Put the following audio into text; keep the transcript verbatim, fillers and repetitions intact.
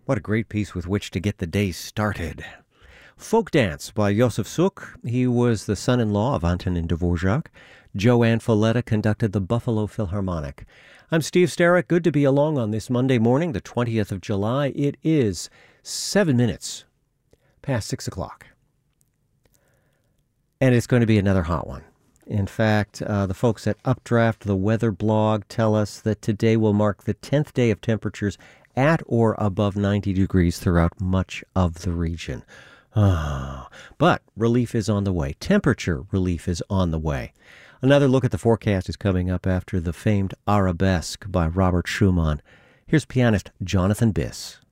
What a great piece with which to get the day started. Folk Dance by Josef Suk. He was the son-in-law of Antonin Dvorak. Joanne Folletta conducted the Buffalo Philharmonic. I'm Steve Sterrick. Good to be along on this Monday morning, the twentieth of July. It is seven minutes past six o'clock. And it's going to be another hot one. In fact, uh, the folks at Updraft, the weather blog, tell us that today will mark the tenth day of temperatures at or above ninety degrees throughout much of the region. Ah, but relief is on the way. Temperature relief is on the way. Another look at the forecast is coming up after the famed Arabesque by Robert Schumann. Here's pianist Jonathan Biss.